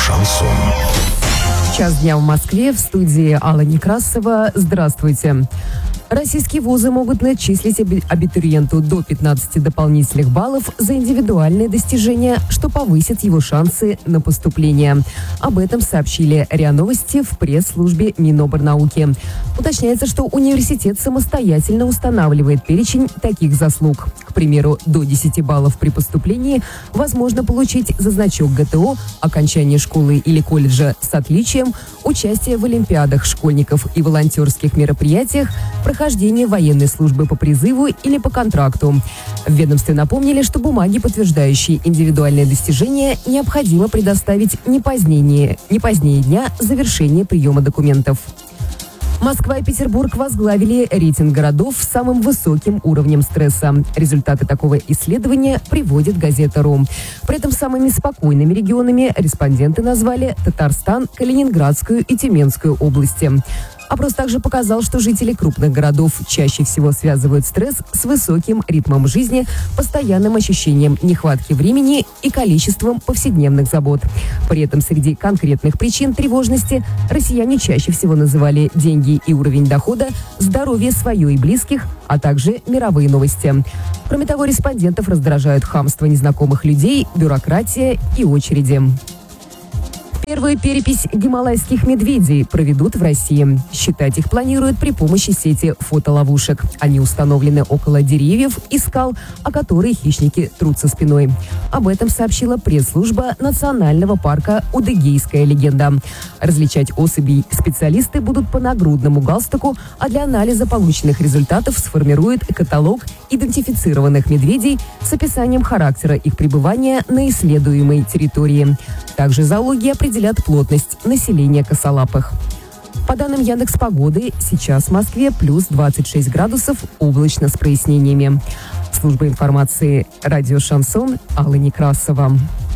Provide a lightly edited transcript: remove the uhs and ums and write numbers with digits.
Шансон. Час дня в Москве, в студии Алла Некрасова. Здравствуйте. Российские вузы могут начислить абитуриенту до 15 дополнительных баллов за индивидуальные достижения, что повысит его шансы на поступление. Об этом сообщили РИА Новости в пресс-службе Миноборнауки. Уточняется, что университет самостоятельно устанавливает перечень таких заслуг. К примеру, до 10 баллов при поступлении возможно получить за значок ГТО, окончание школы или колледжа с отличием, участие в олимпиадах школьников и волонтерских мероприятиях, прохождение военной службы по призыву или по контракту. В ведомстве напомнили, что бумаги, подтверждающие индивидуальные достижения, необходимо предоставить не позднее дня завершения приема документов. Москва и Петербург возглавили рейтинг городов с самым высоким уровнем стресса. Результаты такого исследования приводит газета.ру. При этом самыми спокойными регионами респонденты назвали Татарстан, Калининградскую и Тюменскую области. Опрос также показал, что жители крупных городов чаще всего связывают стресс с высоким ритмом жизни, постоянным ощущением нехватки времени и количеством повседневных забот. При этом среди конкретных причин тревожности россияне чаще всего называли деньги и уровень дохода, здоровье свое и близких, а также мировые новости. Кроме того, респондентов раздражают хамство незнакомых людей, бюрократия и очереди. Первую перепись гималайских медведей проведут в России. Считать их планируют при помощи сети фотоловушек. Они установлены около деревьев и скал, о которые хищники трутся спиной. Об этом сообщила пресс-служба Национального парка «Удыгейская легенда». Различать особей специалисты будут по нагрудному галстуку, а для анализа полученных результатов сформируют каталог идентифицированных медведей с описанием характера их пребывания на исследуемой территории. Также зоологи определяют плотность населения косолапых. По данным Яндекс.Погоды, сейчас в Москве плюс 26 градусов, облачно с прояснениями. Служба информации «Радио Шансон», Алла Некрасова.